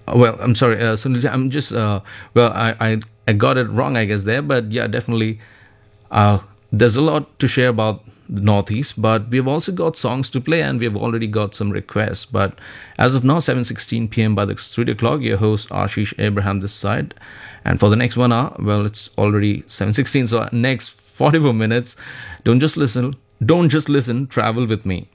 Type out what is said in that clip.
Well, I'm sorry, Sunil. I'm just well, I got it wrong, I guess there, but yeah, definitely. There's a lot to share about the Northeast, but we've also got songs to play, and we've already got some requests. But as of now, 7:16 p.m. by the studio clock, your host Ashish Abraham this side, and for the next 1 hour, well, it's already 7:16, so next 44 minutes, don't just listen, travel with me.